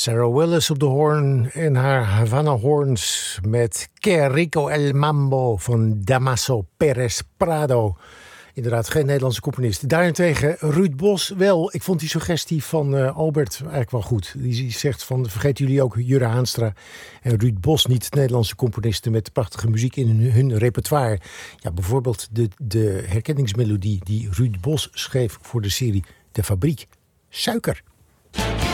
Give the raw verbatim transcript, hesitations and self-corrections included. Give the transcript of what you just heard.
Sarah Willis op de hoorn en haar Havana Horns met Que Rico El Mambo van Damaso Perez Prado. Inderdaad, geen Nederlandse componist. Daarentegen Ruud Bos wel. Ik vond die suggestie van uh, Albert eigenlijk wel goed. Die zegt van, vergeten jullie ook Jurre Haanstra en Ruud Bos niet, Nederlandse componisten met prachtige muziek in hun, hun repertoire. Ja, bijvoorbeeld de, de herkenningsmelodie die Ruud Bos schreef voor de serie De Fabriek. Suiker.